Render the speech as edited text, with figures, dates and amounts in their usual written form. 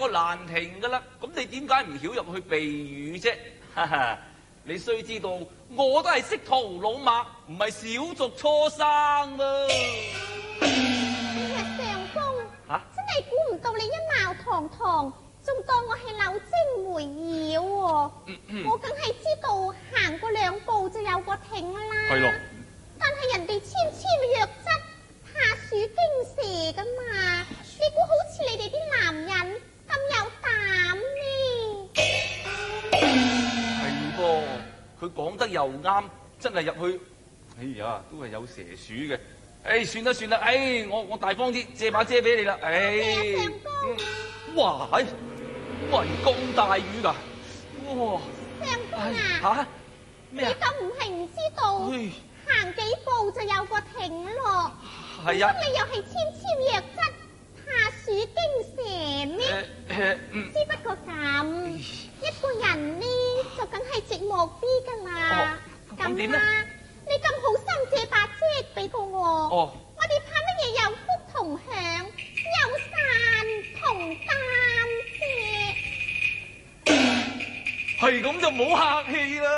個蘭亭噶啦，咁你點解唔曉入去避雨啫？哈哈，你須知道，我都係識途老馬，唔係小族初生噃。 上公，真係估唔到你一貌堂堂，仲當我係柳晶梅妖喎。我梗係知道行過2步就有個亭啦。 係咯。 但係人哋纖纖弱質，怕鼠驚蛇噶嘛？你估好似你哋啲男人咁有膽咩？ 係噃，佢講得又啱，真係入去，哎呀，都係有蛇鼠嘅。算啦算啦，我大方啲，借把遮俾你啦。 上公， 哇，哇，咁大雨㗎，哇！ 上公啊，你咁唔係唔知道，行幾步就有個亭咯。 係啊， 你又係纖纖弱質，怕鼠驚蛇咩？只不過咁，一個人呢就梗係寂寞啲噶啦。咁點呢？ 你咁好心借把遮俾過我，我哋怕乜嘢有福同享，有散同擔啫。 係咁就唔好客氣啦。